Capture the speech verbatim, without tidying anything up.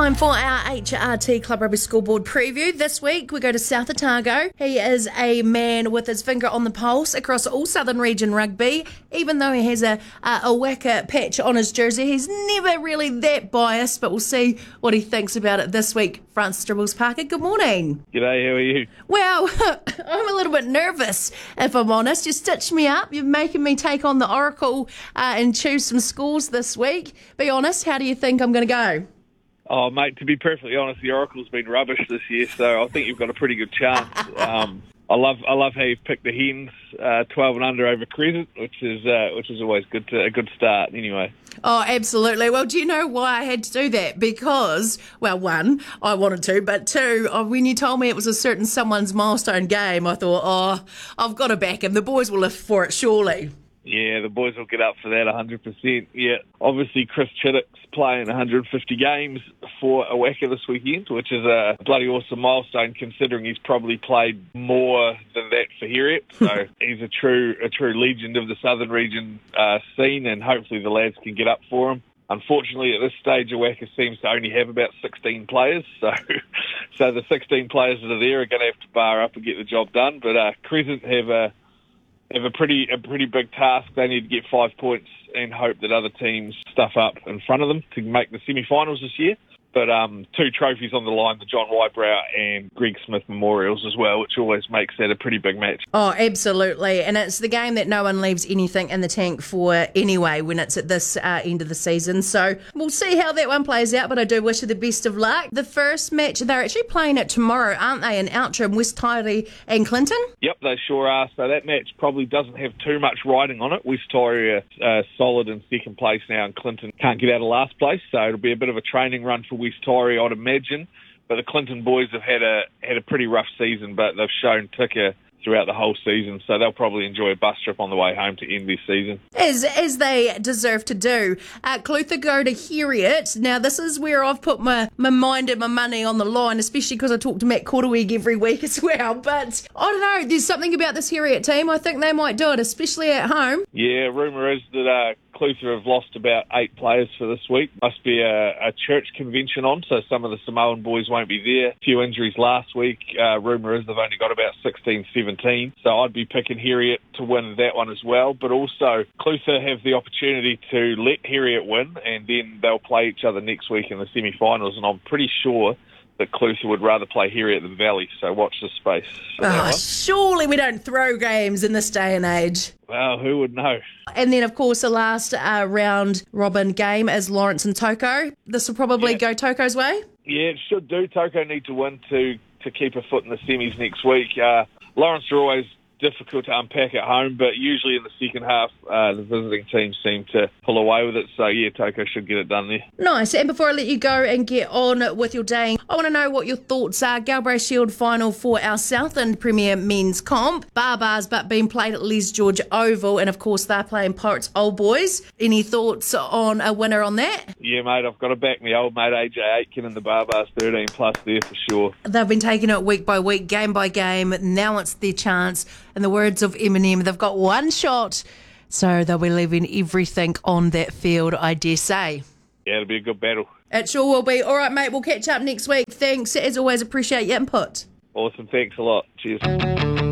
Time for our H R T Club Rugby Scoreboard preview. This week we go to South Otago. He is a man with his finger on the pulse across all Southern Region rugby. Even though he has a, a, a Wacker patch on his jersey, he's never really that biased, but we'll see what he thinks about it this week. Francis Dribbles Parker, good morning. G'day, how are you? Well, I'm a little bit nervous, if I'm honest. You stitched me up. You're making me take on the Oracle uh, and choose some scores this week. Be honest, how do you think I'm going to go? Oh, mate, to be perfectly honest, the Oracle's been rubbish this year, so I think you've got a pretty good chance. Um, I love I love how you've picked the Hens uh, twelve and under over Crescent, which is uh, which is always good to, a good start anyway. Oh, absolutely. Well, do you know why I had to do that? Because, well, one, I wanted to, but two, oh, when you told me it was a certain someone's milestone game, I thought, oh, I've got to back him. The boys will live for it, surely. Yeah, the boys will get up for that one hundred percent. Yeah, obviously Chris Chittick's playing one hundred fifty games for a Wacker this weekend, which is a bloody awesome milestone considering he's probably played more than that for Heriot. So he's a true a true legend of the Southern Region uh, scene, and hopefully the lads can get up for him. Unfortunately, at this stage, a Wacker seems to only have about sixteen players, so so the sixteen players that are there are going to have to bar up and get the job done. But uh, Crescent have a have a pretty a pretty big task. They need to get five points and hope that other teams stuff up in front of them to make the semi-finals this year. But um, two trophies on the line, the John Wybrow and Greg Smith Memorials as well, which always makes that a pretty big match. Oh, absolutely. And it's the game that no one leaves anything in the tank for anyway when it's at this uh, end of the season. So we'll see how that one plays out, but I do wish you the best of luck. The first match, they're actually playing it tomorrow, aren't they, in Outram, West Taieri and Clinton? Yep, they sure are. So that match probably doesn't have too much riding on it. West Taieri are uh, solid in second place now, and Clinton can't get out of last place, so it'll be a bit of a training run for West Taieri, I'd imagine. But the Clinton boys have had a had a pretty rough season, but they've shown ticker throughout the whole season, so they'll probably enjoy a bus trip on the way home to end their season. As as they deserve to do. Uh, Clutha go to Heriot. Now, this is where I've put my, my mind and my money on the line, especially because I talk to Matt Korteweg every week as well. But I don't know, there's something about this Heriot team. I think they might do it, especially at home. Yeah, rumour is that uh, Clutha have lost about eight players for this week. Must be a, a church convention on, so some of the Samoan boys won't be there. A few injuries last week. Uh, rumour is they've only got about sixteen, seventeen. So I'd be picking Heriot to win that one as well. But also, Clutha have the opportunity to let Heriot win, and then they'll play each other next week in the semi-finals. And I'm pretty sure that Clutha would rather play Heriot than Valley, so watch this space. Oh, surely we don't throw games in this day and age. Well, who would know? And then, of course, the last uh, round robin game is Lawrence and Toko. This will probably yeah. go Toko's way? Yeah, it should do. Toko need to win to, to keep a foot in the semis next week. Uh, Lawrence are always difficult to unpack at home, but usually in the second half, uh, the visiting teams seem to pull away with it. So, yeah, Toko should get it done there. Nice. And before I let you go and get on with your day, I want to know what your thoughts are. Galbraith Shield final for our Southland Premier men's comp. Barbars, but being played at Les George Oval. And, of course, they're playing Pirates Old Boys. Any thoughts on a winner on that? Yeah, mate, I've got to back me old mate A J Aitken and the Barbars thirteen plus there for sure. They've been taking it week by week, game by game. Now it's their chance. In the words of Eminem, they've got one shot, so they'll be leaving everything on that field, I dare say. Yeah, it'll be a good battle. It sure will be. All right, mate, we'll catch up next week. Thanks. As always, appreciate your input. Awesome. Thanks a lot. Cheers.